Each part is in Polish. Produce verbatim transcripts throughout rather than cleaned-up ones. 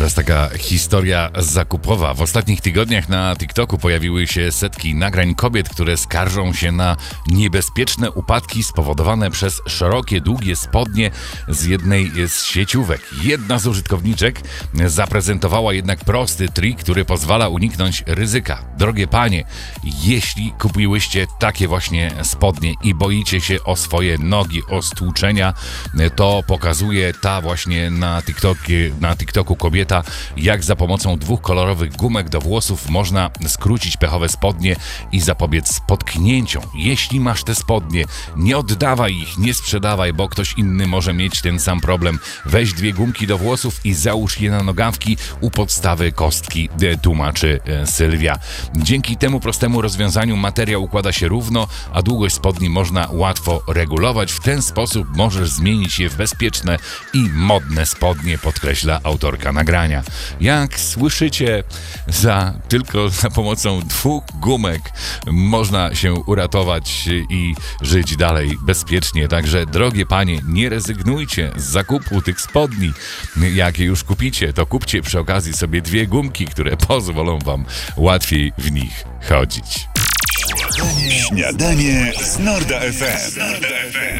teraz taka historia zakupowa. W ostatnich tygodniach na TikToku pojawiły się setki nagrań kobiet, które skarżą się na niebezpieczne upadki spowodowane przez szerokie, długie spodnie z jednej z sieciówek. Jedna z użytkowniczek zaprezentowała jednak prosty trik, który pozwala uniknąć ryzyka. Drogie panie, jeśli kupiłyście takie właśnie spodnie i boicie się o swoje nogi, o stłuczenia, to pokazuje ta właśnie na TikToku, na TikToku kobieta, jak za pomocą dwóch kolorowych gumek do włosów można skrócić pechowe spodnie i zapobiec potknięciom. Jeśli masz te spodnie, nie oddawaj ich, nie sprzedawaj, bo ktoś inny może mieć ten sam problem. Weź dwie gumki do włosów i załóż je na nogawki u podstawy kostki, tłumaczy Sylwia. Dzięki temu prostemu rozwiązaniu materiał układa się równo, a długość spodni można łatwo regulować. W ten sposób możesz zmienić je w bezpieczne i modne spodnie, podkreśla autorka nagrania. Jak słyszycie, za tylko za pomocą dwóch gumek można się uratować i żyć dalej bezpiecznie. Także drogie panie, nie rezygnujcie z zakupu tych spodni. Jak je już kupicie, to kupcie przy okazji sobie dwie gumki, które pozwolą wam łatwiej w nich chodzić. Śniadanie z Norda F M.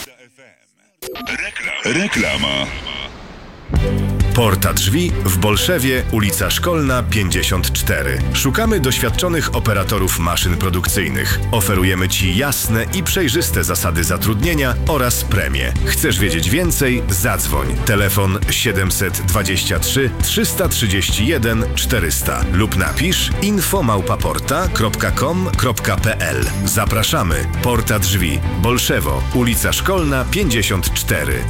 Reklama. Porta Drzwi w Bolszewie, ulica Szkolna pięćdziesiąt cztery. Szukamy doświadczonych operatorów maszyn produkcyjnych. Oferujemy Ci jasne i przejrzyste zasady zatrudnienia oraz premie. Chcesz wiedzieć więcej? Zadzwoń. Telefon siedemset dwadzieścia trzy trzysta trzydzieści jeden czterysta lub napisz info małpa porta kropka com kropka p l. Zapraszamy. Porta Drzwi, Bolszewo, ulica Szkolna pięćdziesiąt cztery.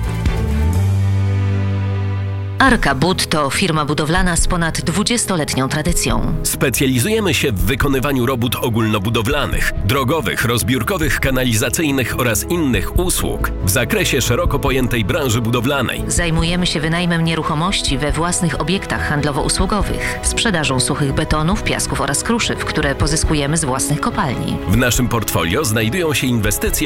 Arka Bud to firma budowlana z ponad dwudziestoletnią tradycją. Specjalizujemy się w wykonywaniu robót ogólnobudowlanych, drogowych, rozbiórkowych, kanalizacyjnych oraz innych usług w zakresie szeroko pojętej branży budowlanej. Zajmujemy się wynajmem nieruchomości we własnych obiektach handlowo-usługowych, sprzedażą suchych betonów, piasków oraz kruszyw, które pozyskujemy z własnych kopalni. W naszym portfolio znajdują się inwestycje